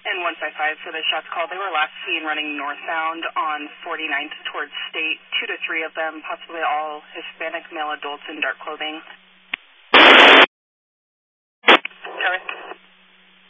And 155 for the shots called. They were last seen running northbound on 49th towards State, 2 to 3 of them, possibly all Hispanic male adults in dark clothing.